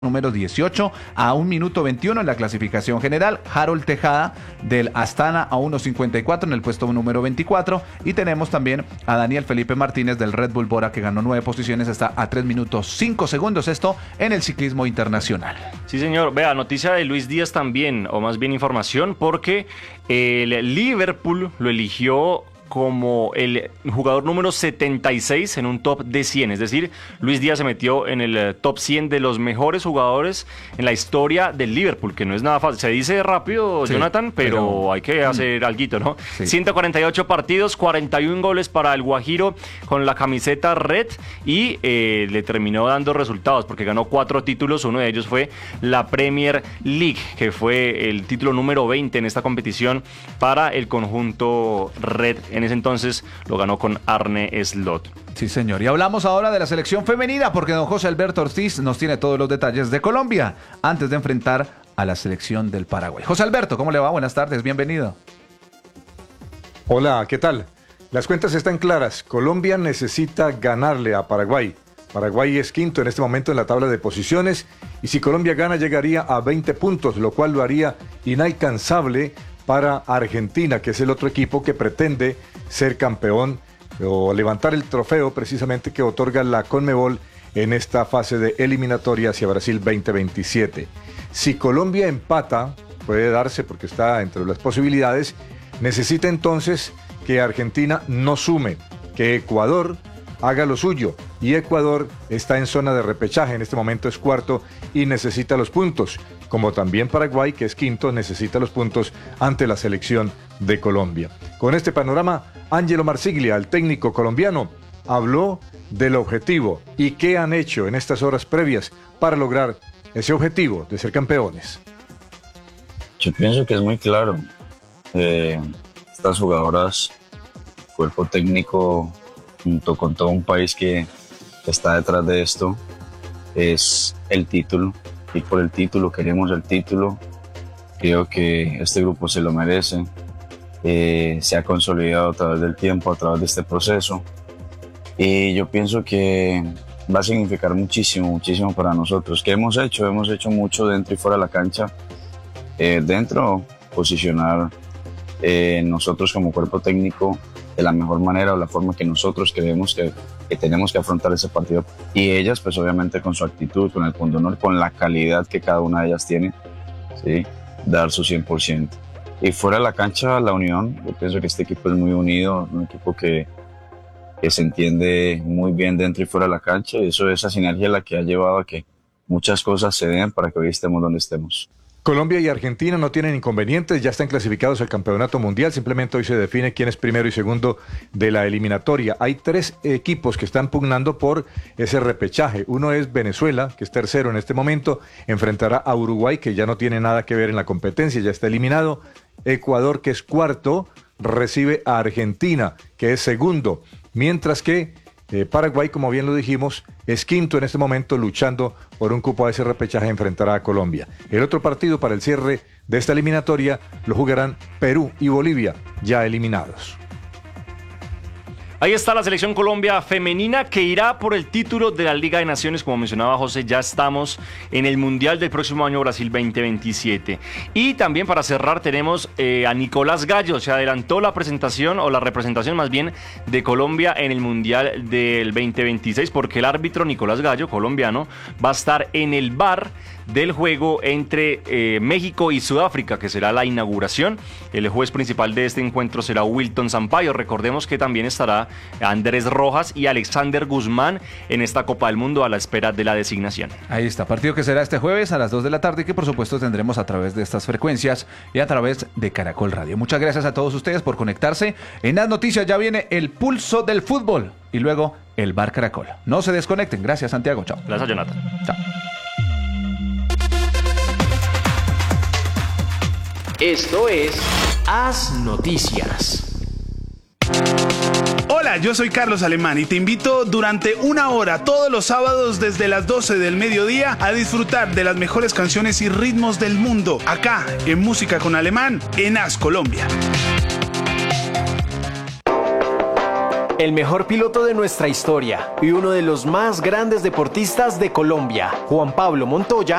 número 18 a 1 minuto 21 en la clasificación general. Harold Tejada del Astana a 1.54 en el puesto número 24. Y tenemos también a Daniel Felipe Martínez del Red Bull Bora, que ganó 9 posiciones, está a 3 minutos 5 segundos. Esto en el ciclismo internacional. Sí, señor. Vea, noticia de Luis Díaz también, o más bien información, porque el Liverpool lo eligió como el jugador número 76 en un top de 100. Es decir, Luis Díaz se metió en el top 100 de los mejores jugadores en la historia del Liverpool, que no es nada fácil. Se dice rápido, sí, Jonathan, pero hay que hacer alguito, ¿no? Sí. 148 partidos, 41 goles para el Guajiro con la camiseta red y le terminó dando resultados porque ganó 4 títulos. Uno de ellos fue la Premier League, que fue el título número 20 en esta competición para el conjunto red. En ese entonces lo ganó con Arne Slot. Sí, señor. Y hablamos ahora de la selección femenina porque don José Alberto Ortiz nos tiene todos los detalles de Colombia antes de enfrentar a la selección del Paraguay. José Alberto, ¿cómo le va? Buenas tardes, bienvenido. Hola, ¿qué tal? Las cuentas están claras. Colombia necesita ganarle a Paraguay. Paraguay es quinto en este momento en la tabla de posiciones y si Colombia gana llegaría a 20 puntos, lo cual lo haría inalcanzable para Argentina, que es el otro equipo que pretende ser campeón o levantar el trofeo precisamente que otorga la Conmebol en esta fase de eliminatoria hacia Brasil 2027. Si Colombia empata, puede darse porque está entre las posibilidades, necesita entonces que Argentina no sume, que Ecuador haga lo suyo, y Ecuador está en zona de repechaje, en este momento es cuarto y necesita los puntos, como también Paraguay, que es quinto, necesita los puntos ante la selección de Colombia. Con este panorama, Ángelo Marsiglia, el técnico colombiano, habló del objetivo y qué han hecho en estas horas previas para lograr ese objetivo de ser campeones. Yo pienso que es muy claro. Estas jugadoras, cuerpo técnico, junto con todo un país que está detrás de esto, es el título. Y por el título, queremos el título. Creo que este grupo se lo merece. Se ha consolidado a través del tiempo, a través de este proceso. Y yo pienso que va a significar muchísimo, muchísimo para nosotros. ¿Qué hemos hecho? Hemos hecho mucho dentro y fuera de la cancha. Dentro, posicionar nosotros como cuerpo técnico de la mejor manera o la forma que nosotros creemos que tenemos que afrontar ese partido. Y ellas, pues obviamente con su actitud, con el pundonor, con la calidad que cada una de ellas tiene, ¿sí? Dar su 100%. Y fuera de la cancha, la unión. Yo pienso que este equipo es muy unido, un equipo que se entiende muy bien dentro y fuera de la cancha. Y eso, esa sinergia es la que ha llevado a que muchas cosas se den para que hoy estemos donde estemos. Colombia y Argentina no tienen inconvenientes, ya están clasificados al campeonato mundial, simplemente hoy se define quién es primero y segundo de la eliminatoria. Hay 3 equipos que están pugnando por ese repechaje. Uno es Venezuela, que es tercero en este momento, enfrentará a Uruguay, que ya no tiene nada que ver en la competencia, ya está eliminado. Ecuador, que es cuarto, recibe a Argentina, que es segundo, mientras que Paraguay, como bien lo dijimos, es quinto en este momento luchando por un cupo a ese repechaje, enfrentará a Colombia. El otro partido para el cierre de esta eliminatoria lo jugarán Perú y Bolivia, ya eliminados. Ahí está la selección Colombia femenina que irá por el título de la Liga de Naciones. Como mencionaba José, ya estamos en el Mundial del próximo año Brasil 2027. Y también para cerrar tenemos a Nicolás Gallo. Se adelantó la presentación o la representación más bien de Colombia en el Mundial del 2026 porque el árbitro Nicolás Gallo, colombiano, va a estar en el VAR del juego entre México y Sudáfrica, que será la inauguración. El juez principal de este encuentro será Wilton Sampaio. Recordemos que también estará Andrés Rojas y Alexander Guzmán en esta Copa del Mundo a la espera de la designación. Ahí está, partido que será este jueves a las 2 de la tarde y que por supuesto tendremos a través de estas frecuencias y a través de Caracol Radio. Muchas gracias a todos ustedes por conectarse. En las noticias ya viene el pulso del fútbol y luego el Bar Caracol. No se desconecten. Gracias, Santiago. Chao. Gracias, Jonathan. Chao. Esto es Haz Noticias. Hola, yo soy Carlos Alemán y te invito durante 1 hora todos los sábados desde las 12 del mediodía a disfrutar de las mejores canciones y ritmos del mundo acá en Música con Alemán en Haz Colombia. El mejor piloto de nuestra historia y uno de los más grandes deportistas de Colombia, Juan Pablo Montoya,